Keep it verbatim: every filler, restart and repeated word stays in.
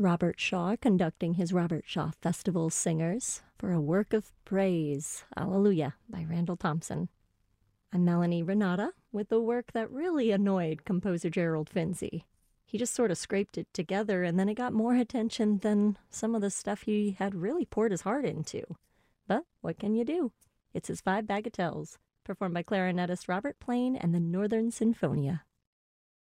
Robert Shaw conducting his Robert Shaw Festival Singers for a Work of Praise, Alleluia, by Randall Thompson. I'm Melanie Renata with the work that really annoyed composer Gerald Finzi. He just sort of scraped it together, and then it got more attention than some of the stuff he had really poured his heart into. But what can you do? It's his Five Bagatelles, performed by clarinetist Robert Plain and the Northern Sinfonia.